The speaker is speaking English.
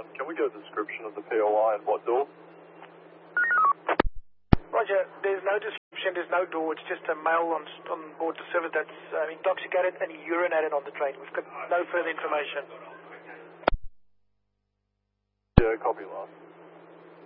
Can we get a description of the POI and what door? Roger, there's no description, there's no door, it's just a male on board the service that's intoxicated and he urinated on the train. We've got no further information. Yeah, copy last.